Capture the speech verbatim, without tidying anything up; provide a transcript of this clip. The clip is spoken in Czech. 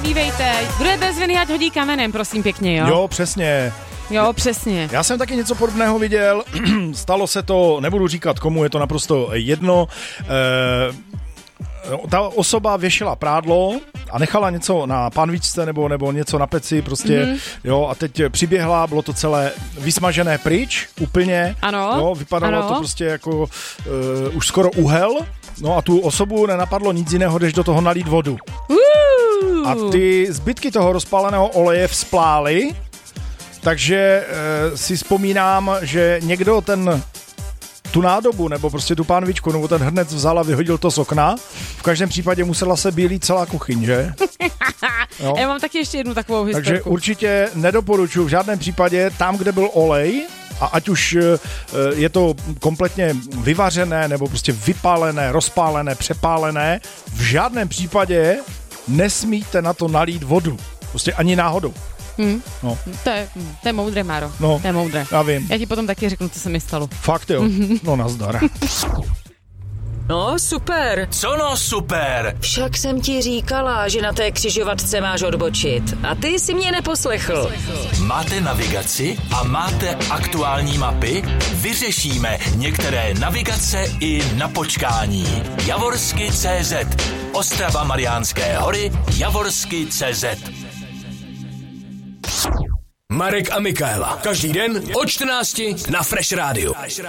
dívejte. Kdo je bez viny, ať hodí kamenem, prosím pěkně, jo? Jo, přesně. Jo, přesně. Já jsem taky něco podobného viděl, stalo se to, nebudu říkat komu, je to naprosto jedno. E- Ta osoba věšela prádlo a nechala něco na pánvičce nebo, nebo něco na peci prostě, mm-hmm. jo, a teď přiběhla, bylo to celé vysmažené pryč, úplně, ano, jo, vypadalo ano. to prostě jako uh, už skoro uhel, no a tu osobu nenapadlo nic jiného, než do toho nalít vodu. Uh. A ty zbytky toho rozpáleného oleje vzplály, takže uh, si vzpomínám, že někdo ten tu nádobu, nebo prostě tu pánvičku, nebo ten hrnec vzal a vyhodil to z okna. V každém případě musela se bílít celá kuchyň, že? Jo. Já mám taky ještě jednu takovou historku. Takže určitě nedoporučuji v žádném případě tam, kde byl olej, a ať už je to kompletně vyvařené, nebo prostě vypálené, rozpálené, přepálené, v žádném případě nesmíte na to nalít vodu. Prostě ani náhodou. Hmm. No. To, je, to je moudré, Máro. No, to je moudré. Já vím. Já ti potom taky řeknu, co se mi stalo. Fakt jo? No nazdar. No super. Co no super? Však jsem ti říkala, že na té křižovatce máš odbočit. A ty si mě neposlechl. Máte navigaci a máte aktuální mapy? Vyřešíme některé navigace i na počkání. Javorsky tečka cé zet. Ostrava Mariánské hory. Javorsky tečka cé zet. Marek a Michaela. Každý den od čtrnácti na Fresh Radio.